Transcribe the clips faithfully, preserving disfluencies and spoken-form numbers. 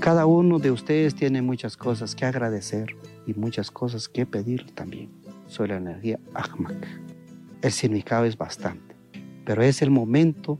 Cada uno de ustedes tiene muchas cosas que agradecer y muchas cosas que pedir también. Soy la energía Ajmak. El significado es bastante, pero es el momento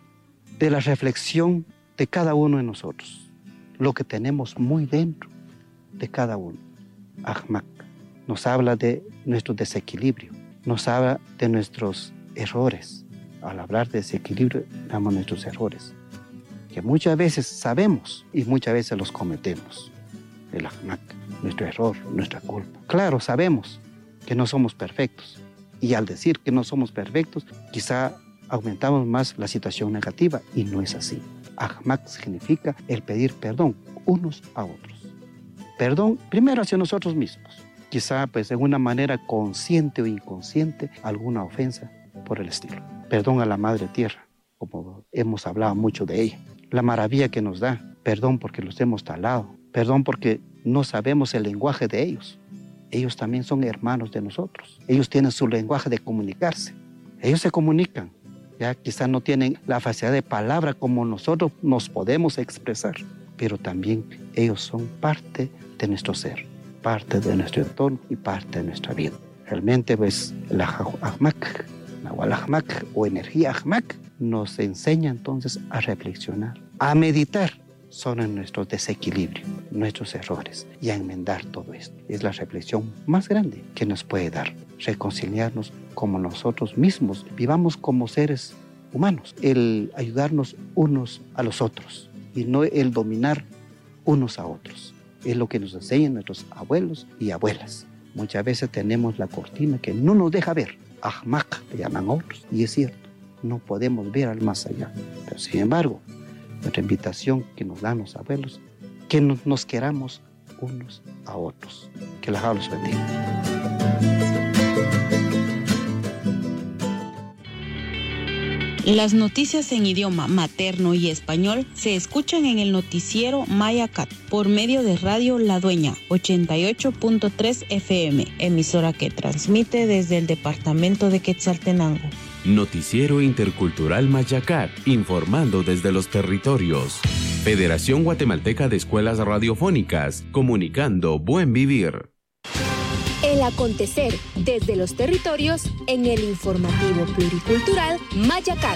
de la reflexión de cada uno de nosotros, lo que tenemos muy dentro de cada uno. Ajmak nos habla de nuestro desequilibrio, nos habla de nuestros errores. Al hablar de desequilibrio, damos nuestros errores, que muchas veces sabemos y muchas veces los cometemos. El Ajmak, nuestro error, nuestra culpa. Claro, sabemos que no somos perfectos, y al decir que no somos perfectos, quizá aumentamos más la situación negativa, y no es así. Ajmak significa el pedir perdón unos a otros. Perdón primero hacia nosotros mismos. Quizá pues de una manera consciente o inconsciente alguna ofensa por el estilo. Perdón a la Madre Tierra, como hemos hablado mucho de ella. La maravilla que nos da. Perdón porque los hemos talado. Perdón porque no sabemos el lenguaje de ellos. Ellos también son hermanos de nosotros. Ellos tienen su lenguaje de comunicarse. Ellos se comunican. Ya quizá no tienen la facilidad de palabra como nosotros nos podemos expresar, pero también ellos son parte de nuestro ser, parte de nuestro entorno y parte de nuestra vida. Realmente, pues, la Ajmak, Nahual Ajmak o energía Ajmak nos enseña entonces a reflexionar, a meditar sobre nuestros desequilibrios, nuestros errores y a enmendar todo esto. Es la reflexión más grande que nos puede dar. Reconciliarnos como nosotros mismos, vivamos como seres humanos, el ayudarnos unos a los otros y no el dominar unos a otros. Es lo que nos enseñan nuestros abuelos y abuelas. Muchas veces tenemos la cortina que no nos deja ver. Ajmak le llaman a otros, y es cierto, no podemos ver al más allá. Pero sin embargo, nuestra invitación que nos dan los abuelos, que nos, nos queramos unos a otros. Que la los bendiga. Las noticias en idioma materno y español se escuchan en el noticiero Mayacat por medio de Radio La Dueña ochenta y ocho punto tres F M, emisora que transmite desde el departamento de Quetzaltenango. Noticiero Intercultural Mayacat, informando desde los territorios. Federación Guatemalteca de Escuelas Radiofónicas, comunicando buen vivir. El acontecer desde los territorios en el informativo pluricultural Mayacat.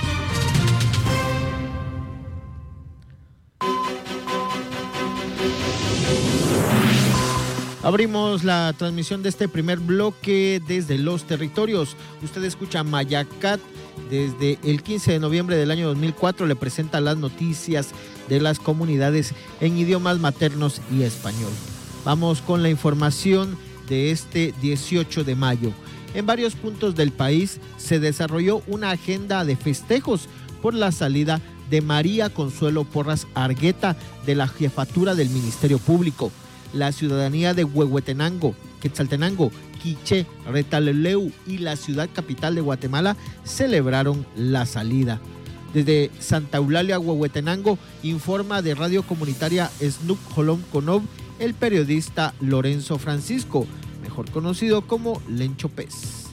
Abrimos la transmisión de este primer bloque desde los territorios. Usted escucha Mayacat. Desde el quince de noviembre del año dos mil cuatro le presenta las noticias de las comunidades en idiomas maternos y español. Vamos con la información de este dieciocho de mayo. En varios puntos del país se desarrolló una agenda de festejos por la salida de María Consuelo Porras Argueta de la jefatura del Ministerio Público. La ciudadanía de Huehuetenango, Quetzaltenango, Quiché, Retaleleu y la ciudad capital de Guatemala celebraron la salida. Desde Santa Eulalia, Huehuetenango, informa de radio comunitaria Snup Jolom Conov el periodista Lorenzo Francisco, mejor conocido como Lencho Pez.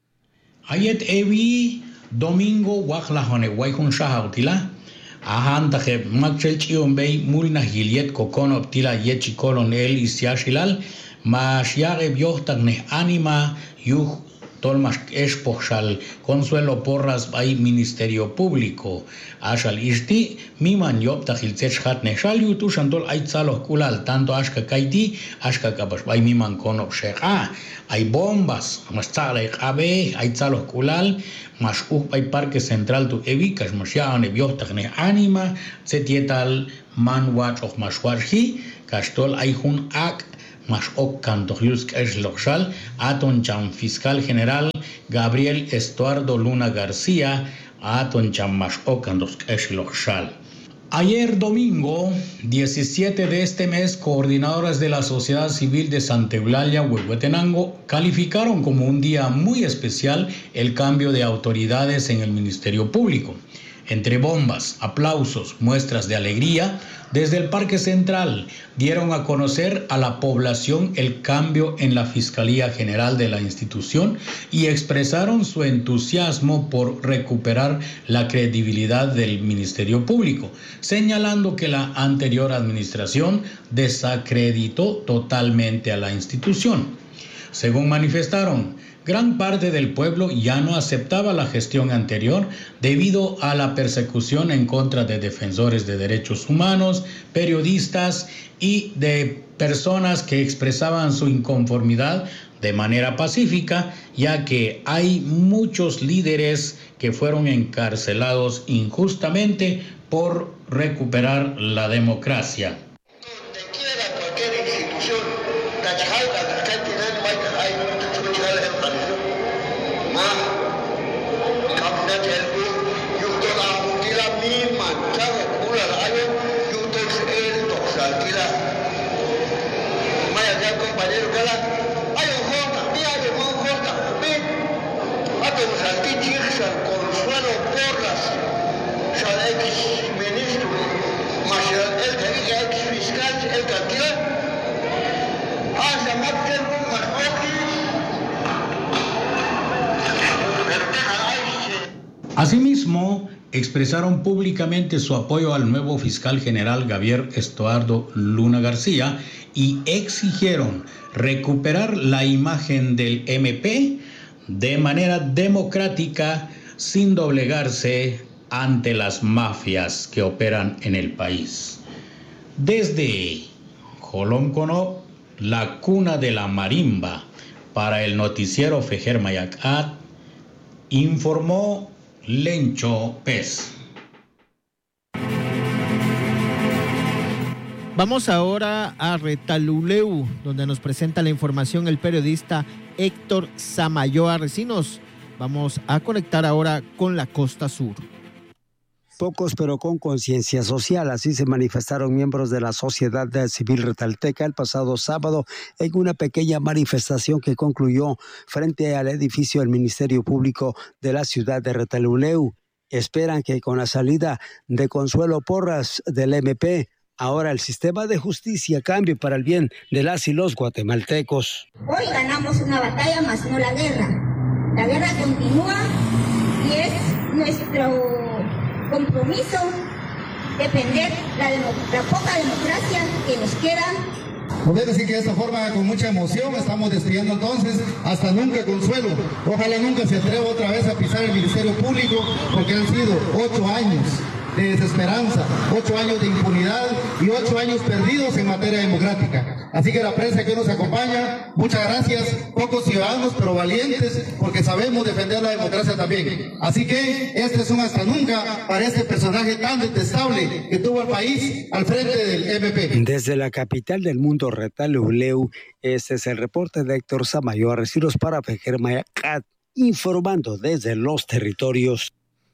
Ayet evi domingo wajla hone waikun shahautila ahan taje makchel chiombei mulna hiliet kokon optila yechi kolon el isiashilal ma shiare biohtagne anima yuh Tolmas Espochal, Consuelo Porras by Ministerio Público. Ashal Isti, Miman Yopta Hilzechat Neshal, Yutushantol Aitzalo Kulal, tanto Ashka Kaiti, Ashka Kabash by Miman Kono Sheka. Hay bombas, Mastale Abe, Aitzalo Kulal, Masuk by Parque Central to Evikas, Mashiane Biotachne Anima, Setietal Manwach of Mashwarhi, Castol Aihun Ak. Más Occanto Yusk Esloxal, Aton Chan Fiscal General Gabriel Estuardo Luna García, Aton Chan Más Occantos Esloxal. Ayer domingo, diecisiete de este mes, coordinadoras de la sociedad civil de Santa Eulalia, Huehuetenango, calificaron como un día muy especial el cambio de autoridades en el Ministerio Público. Entre bombas, aplausos, muestras de alegría, desde el Parque Central dieron a conocer a la población el cambio en la Fiscalía General de la institución y expresaron su entusiasmo por recuperar la credibilidad del Ministerio Público, señalando que la anterior administración desacreditó totalmente a la institución. Según manifestaron, gran parte del pueblo ya no aceptaba la gestión anterior debido a la persecución en contra de defensores de derechos humanos, periodistas y de personas que expresaban su inconformidad de manera pacífica, ya que hay muchos líderes que fueron encarcelados injustamente por recuperar la democracia. Asimismo, expresaron públicamente su apoyo al nuevo fiscal general Gabriel Estuardo Luna García y exigieron recuperar la imagen del M P de manera democrática sin doblegarse ante las mafias que operan en el país. Desde Joloncono, la cuna de la marimba, para el noticiero Fejer Mayacat, informó Lencho Pez. Vamos ahora a Retaluleu, donde nos presenta la información el periodista Héctor Samayoa Recinos. Vamos a conectar ahora con la costa sur. Pocos pero con conciencia social, así se manifestaron miembros de la sociedad civil retalteca el pasado sábado en una pequeña manifestación que concluyó frente al edificio del Ministerio Público de la ciudad de Retaluleu. Esperan que con la salida de Consuelo Porras del M P, ahora el sistema de justicia cambie para el bien de las y los guatemaltecos. Hoy ganamos una batalla, más no la guerra. La guerra continúa y es nuestro compromiso defender la, la poca democracia que nos queda. Podría decir que de esta forma, con mucha emoción, estamos despidiendo entonces hasta nunca Consuelo. Ojalá nunca se atreva otra vez a pisar el Ministerio Público, porque han sido ocho años de desesperanza, ocho años de impunidad y ocho años perdidos en materia democrática. Así que la prensa que nos acompaña, muchas gracias, pocos ciudadanos pero valientes, porque sabemos defender la democracia también. Así que este es un hasta nunca para este personaje tan detestable que tuvo al país al frente del M P. Desde la capital del mundo, Retaluleu, este es el reporte de Héctor Samayoa Recinos para Fejer Mayacat, informando desde los territorios.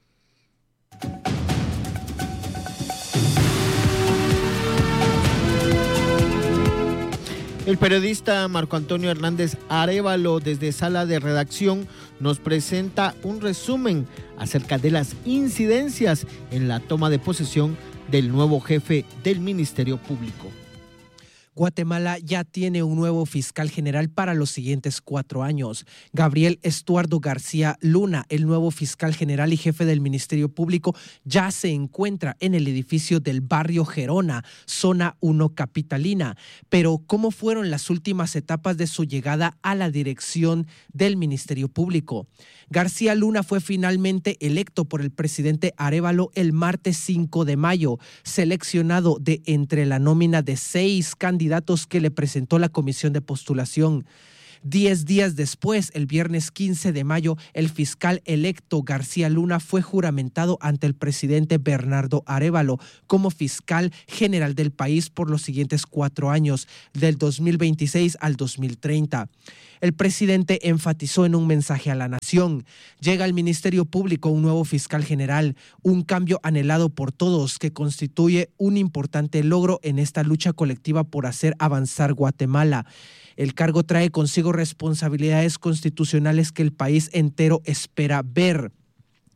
El periodista Marco Antonio Hernández Arévalo, desde Sala de Redacción, nos presenta un resumen acerca de las incidencias en la toma de posesión del nuevo jefe del Ministerio Público. Guatemala ya tiene un nuevo fiscal general para los siguientes cuatro años. Gabriel Estuardo García Luna, el nuevo fiscal general y jefe del Ministerio Público, ya se encuentra en el edificio del barrio Gerona, zona uno capitalina. Pero, ¿cómo fueron las últimas etapas de su llegada a la dirección del Ministerio Público? García Luna fue finalmente electo por el presidente Arévalo el martes cinco de mayo, seleccionado de entre la nómina de seis candidatos que le presentó la comisión de postulación. Diez días después, el viernes quince de mayo, el fiscal electo García Luna fue juramentado ante el presidente Bernardo Arévalo como fiscal general del país por los siguientes cuatro años, del dos mil veintiséis al dos mil treinta. El presidente enfatizó en un mensaje a la nación: llega al Ministerio Público un nuevo fiscal general, un cambio anhelado por todos que constituye un importante logro en esta lucha colectiva por hacer avanzar Guatemala. El cargo trae consigo responsabilidades constitucionales que el país entero espera ver.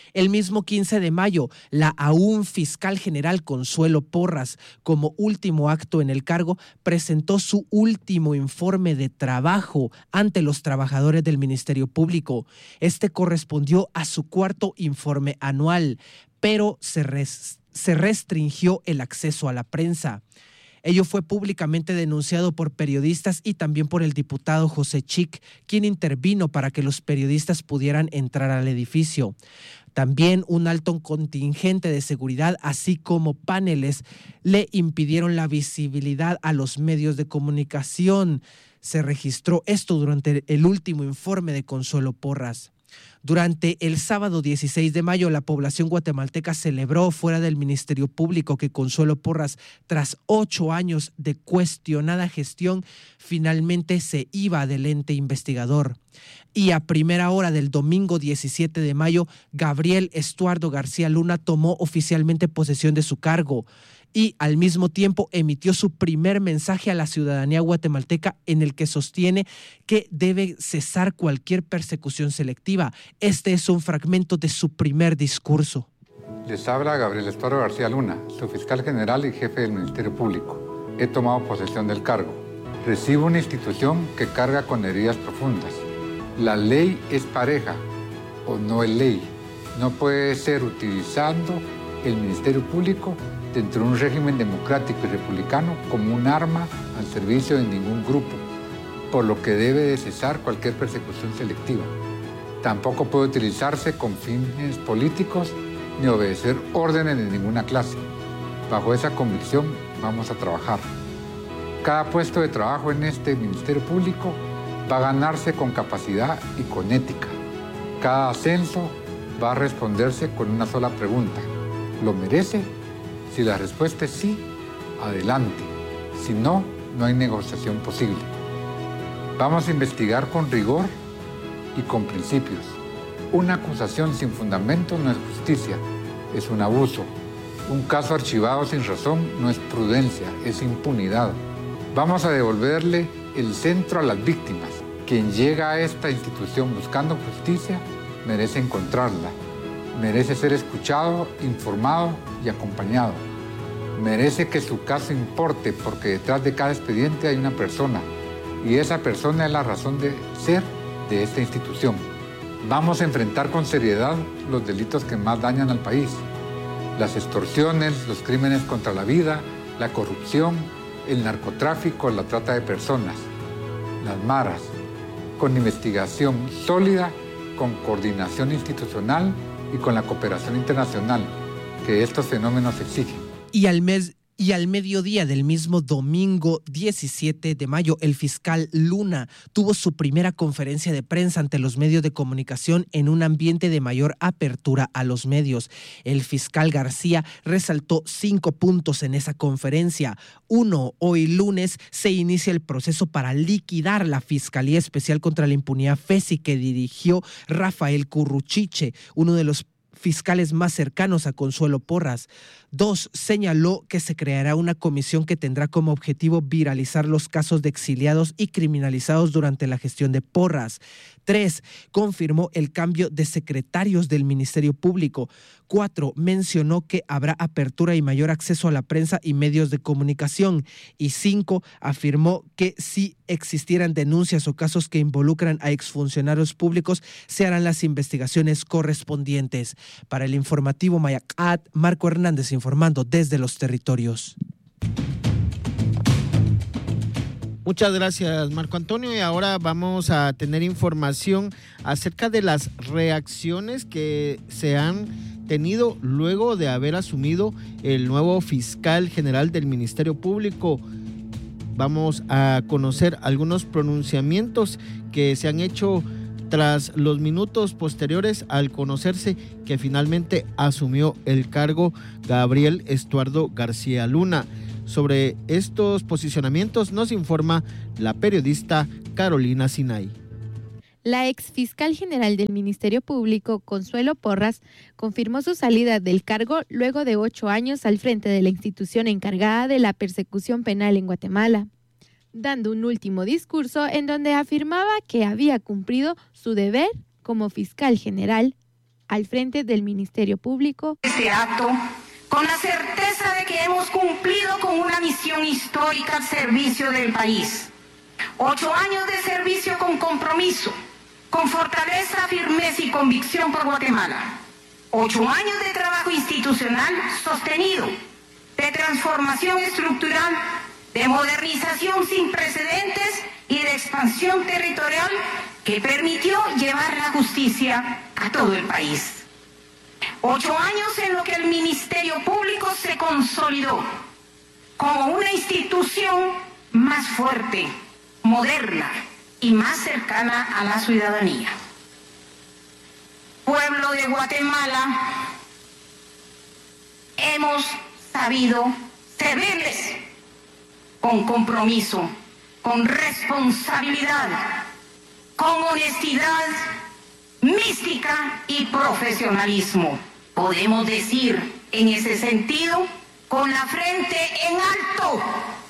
El mismo quince de mayo, la aún fiscal general Consuelo Porras, como último acto en el cargo, presentó su último informe de trabajo ante los trabajadores del Ministerio Público. Este correspondió a su cuarto informe anual, pero se, res, se restringió el acceso a la prensa. Ello fue públicamente denunciado por periodistas y también por el diputado José Chic, quien intervino para que los periodistas pudieran entrar al edificio. También un alto contingente de seguridad, así como paneles, le impidieron la visibilidad a los medios de comunicación. Se registró esto durante el último informe de Consuelo Porras. Durante el sábado dieciséis de mayo, la población guatemalteca celebró fuera del Ministerio Público que Consuelo Porras, tras ocho años de cuestionada gestión, finalmente se iba del ente investigador. Y a primera hora del domingo diecisiete de mayo, Gabriel Estuardo García Luna tomó oficialmente posesión de su cargo y al mismo tiempo emitió su primer mensaje a la ciudadanía guatemalteca en el que sostiene que debe cesar cualquier persecución selectiva. Este es un fragmento de su primer discurso. Les habla Gabriel Estuardo García Luna, su fiscal general y jefe del Ministerio Público. He tomado posesión del cargo. Recibo una institución que carga con heridas profundas. La ley es pareja o no es ley. No puede ser utilizando el Ministerio Público dentro de un régimen democrático y republicano como un arma al servicio de ningún grupo, por lo que debe de cesar cualquier persecución selectiva. Tampoco puede utilizarse con fines políticos ni obedecer órdenes de ninguna clase. Bajo esa convicción vamos a trabajar. Cada puesto de trabajo en este Ministerio Público va a ganarse con capacidad y con ética. Cada ascenso va a responderse con una sola pregunta: ¿lo merece? Si la respuesta es sí, adelante. Si no, no hay negociación posible. Vamos a investigar con rigor y con principios. Una acusación sin fundamento no es justicia, es un abuso. Un caso archivado sin razón no es prudencia, es impunidad. Vamos a devolverle el centro a las víctimas. Quien llega a esta institución buscando justicia merece encontrarla. Merece ser escuchado, informado y acompañado. Merece que su caso importe porque detrás de cada expediente hay una persona y esa persona es la razón de ser de esta institución. Vamos a enfrentar con seriedad los delitos que más dañan al país. Las extorsiones, los crímenes contra la vida, la corrupción, el narcotráfico, la trata de personas, las maras, con investigación sólida, con coordinación institucional y con la cooperación internacional que estos fenómenos exigen. Y al mes Y al mediodía del mismo domingo diecisiete de mayo, el fiscal Luna tuvo su primera conferencia de prensa ante los medios de comunicación en un ambiente de mayor apertura a los medios. El fiscal García resaltó cinco puntos en esa conferencia. Uno, hoy lunes se inicia el proceso para liquidar la Fiscalía Especial contra la Impunidad FESI que dirigió Rafael Curruchiche, uno de los fiscales más cercanos a Consuelo Porras. Dos, señaló que se creará una comisión que tendrá como objetivo viralizar los casos de exiliados y criminalizados durante la gestión de Porras. Tres, confirmó el cambio de secretarios del Ministerio Público. Cuatro, mencionó que habrá apertura y mayor acceso a la prensa y medios de comunicación. Y cinco, afirmó que si existieran denuncias o casos que involucran a exfuncionarios públicos, se harán las investigaciones correspondientes. Para el informativo Mayacat, Marco Hernández informando desde los territorios. Muchas gracias, Marco Antonio. Y ahora vamos a tener información acerca de las reacciones que se han tenido luego de haber asumido el nuevo fiscal general del Ministerio Público. Vamos a conocer algunos pronunciamientos que se han hecho tras los minutos posteriores al conocerse que finalmente asumió el cargo Gabriel Estuardo García Luna. Sobre estos posicionamientos nos informa la periodista Carolina Sinay. La exfiscal general del Ministerio Público, Consuelo Porras, confirmó su salida del cargo luego de ocho años al frente de la institución encargada de la persecución penal en Guatemala, dando un último discurso en donde afirmaba que había cumplido su deber como fiscal general. al frente del Ministerio Público. Este acto, con la certeza de que hemos cumplido con una misión histórica al servicio del país. Ocho años de servicio con compromiso, con fortaleza, firmeza y convicción por Guatemala. Ocho años de trabajo institucional sostenido, de transformación estructural, de modernización sin precedentes y de expansión territorial que permitió llevar la justicia a todo el país. Ocho años en los que el Ministerio Público se consolidó como una institución más fuerte, moderna y más cercana a la ciudadanía. Pueblo de Guatemala, hemos sabido servirles con compromiso, con responsabilidad, con honestidad, mística y profesionalismo. Podemos decir en ese sentido, con la frente en alto,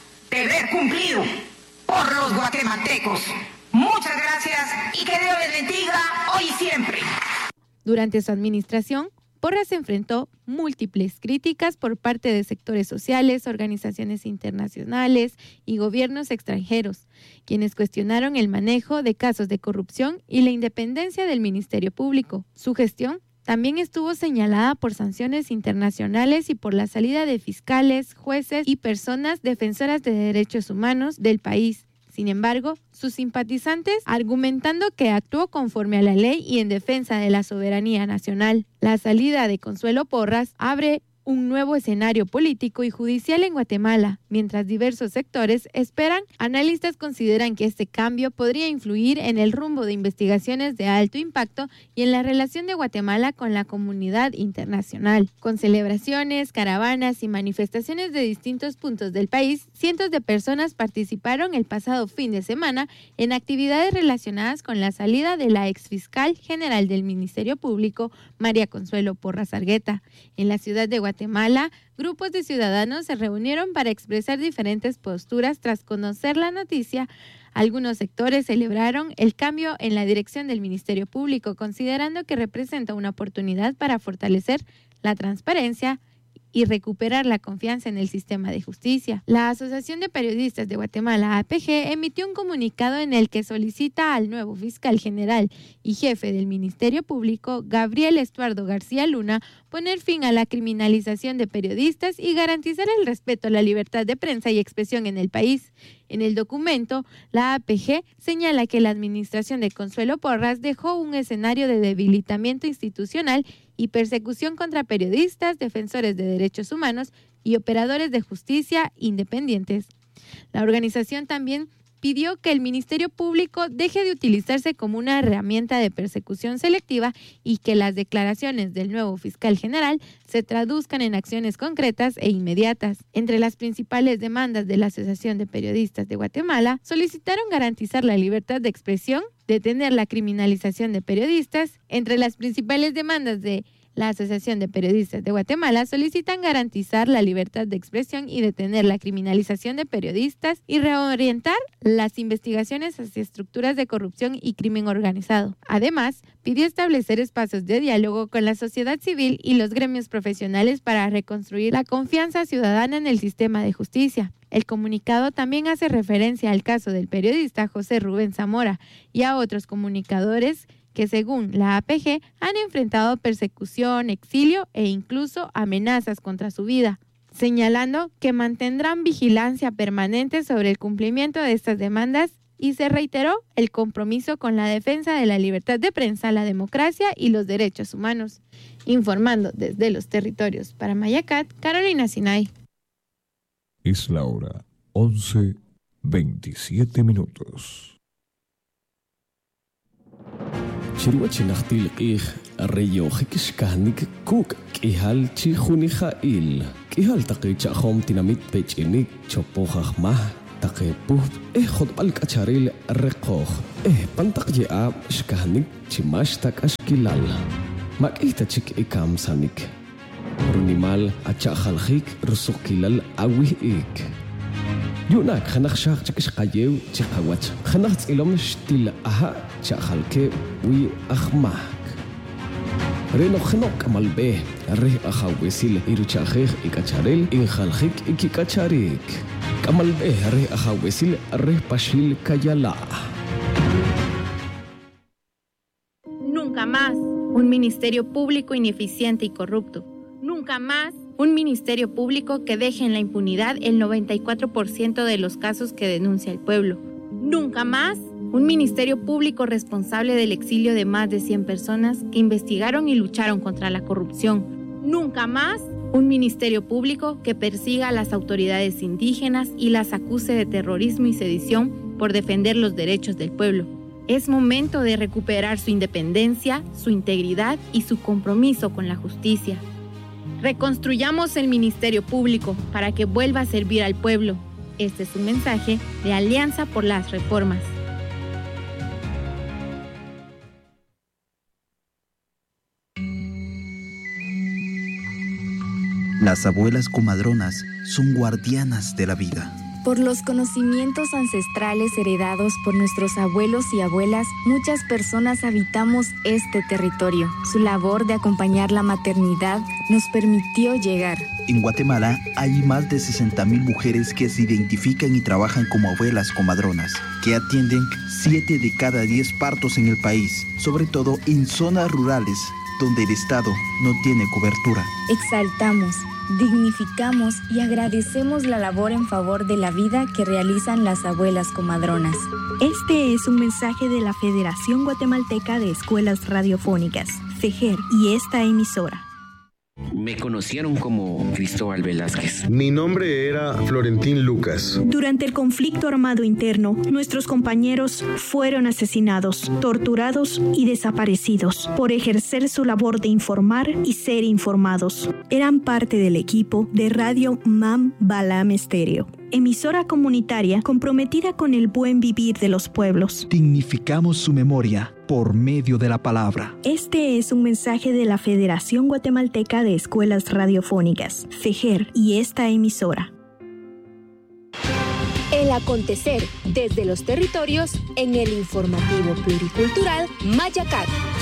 deber cumplido por los guatemaltecos. Muchas gracias y que Dios les bendiga hoy y siempre. Durante su administración, Porras enfrentó múltiples críticas por parte de sectores sociales, organizaciones internacionales y gobiernos extranjeros, quienes cuestionaron el manejo de casos de corrupción y la independencia del Ministerio Público. Su gestión también estuvo señalada por sanciones internacionales y por la salida de fiscales, jueces y personas defensoras de derechos humanos del país. Sin embargo, sus simpatizantes argumentando que actuó conforme a la ley y en defensa de la soberanía nacional. La salida de Consuelo Porras abre un nuevo escenario político y judicial en Guatemala, mientras diversos sectores esperan. Analistas consideran que este cambio podría influir en el rumbo de investigaciones de alto impacto y en la relación de Guatemala con la comunidad internacional. Con celebraciones, caravanas y manifestaciones de distintos puntos del país, cientos de personas participaron el pasado fin de semana en actividades relacionadas con la salida de la exfiscal general del Ministerio Público, María Consuelo Porras Argueta. En la ciudad de Guatemala, Guatemala, grupos de ciudadanos se reunieron para expresar diferentes posturas tras conocer la noticia. Algunos sectores celebraron el cambio en la dirección del Ministerio Público, considerando que representa una oportunidad para fortalecer la transparencia y recuperar la confianza en el sistema de justicia. La Asociación de Periodistas de Guatemala, A P G, emitió un comunicado en el que solicita al nuevo fiscal general y jefe del Ministerio Público, Gabriel Estuardo García Luna, poner fin a la criminalización de periodistas y garantizar el respeto a la libertad de prensa y expresión en el país. En el documento, la A P G señala que la administración de Consuelo Porras dejó un escenario de debilitamiento institucional y persecución contra periodistas, defensores de derechos humanos y operadores de justicia independientes. La organización también pidió que el Ministerio Público deje de utilizarse como una herramienta de persecución selectiva y que las declaraciones del nuevo fiscal general se traduzcan en acciones concretas e inmediatas. Entre las principales demandas de la Asociación de Periodistas de Guatemala, solicitaron garantizar la libertad de expresión, detener la criminalización de periodistas. Entre las principales demandas de la Asociación de Periodistas de Guatemala solicitan garantizar la libertad de expresión y detener la criminalización de periodistas y reorientar las investigaciones hacia estructuras de corrupción y crimen organizado. Además, pidió establecer espacios de diálogo con la sociedad civil y los gremios profesionales para reconstruir la confianza ciudadana en el sistema de justicia. El comunicado también hace referencia al caso del periodista José Rubén Zamora y a otros comunicadores que según la A P G han enfrentado persecución, exilio e incluso amenazas contra su vida, señalando que mantendrán vigilancia permanente sobre el cumplimiento de estas demandas y se reiteró el compromiso con la defensa de la libertad de prensa, la democracia y los derechos humanos. Informando desde los territorios para Mayacat, Carolina Sinay. Es la hora once veintisiete minutos. Chirhuachinachtil ik reyo hikishkahnik kuk kihal chihunijail kihal taqi chahom tinamit pechinik chopohajmah taqi puh eh jodbal kacharil reqoj eh pantak yeab shkahnik chimashtak ashkilal makita chik ikam sanik runimal achajaljik rusukilal awih ik Yunak khanakh shaq chikish qayew chiqawach khanakh ilom shtil aha chahalke wi akhmak Renojeno kamalbe, re ahawesil iruchajej ikacharel injaljik ikikacharik. Kamalbe re ahawesil re pashil kayala. Nunca más un ministerio público ineficiente y corrupto. Nunca más un ministerio público que deje en la impunidad el noventa y cuatro por ciento de los casos que denuncia el pueblo. Nunca más un ministerio público responsable del exilio de más de cien personas que investigaron y lucharon contra la corrupción. Nunca más un ministerio público que persiga a las autoridades indígenas y las acuse de terrorismo y sedición por defender los derechos del pueblo. Es momento de recuperar su independencia, su integridad y su compromiso con la justicia. Reconstruyamos el ministerio público para que vuelva a servir al pueblo. Este es un mensaje de Alianza por las Reformas. Las abuelas comadronas son guardianas de la vida. Por los conocimientos ancestrales heredados por nuestros abuelos y abuelas, muchas personas habitamos este territorio. Su labor de acompañar la maternidad nos permitió llegar. En Guatemala hay más de sesenta mil mujeres que se identifican y trabajan como abuelas comadronas, que atienden siete de cada diez partos en el país, sobre todo en zonas rurales, donde el Estado no tiene cobertura. Exaltamos, dignificamos y agradecemos la labor en favor de la vida que realizan las abuelas comadronas. Este es un mensaje de la Federación Guatemalteca de Escuelas Radiofónicas, FEJER, y esta emisora. Me conocieron como Cristóbal Velázquez. Mi nombre era Florentín Lucas. Durante el conflicto armado interno, nuestros compañeros fueron asesinados, torturados y desaparecidos por ejercer su labor de informar y ser informados. Eran parte del equipo de Radio Mam Balam Estéreo, emisora comunitaria comprometida con el buen vivir de los pueblos. Dignificamos su memoria por medio de la palabra. Este es un mensaje de la Federación Guatemalteca de Escuelas Radiofónicas, FEJER, y esta emisora. El acontecer desde los territorios en el informativo pluricultural Mayacat.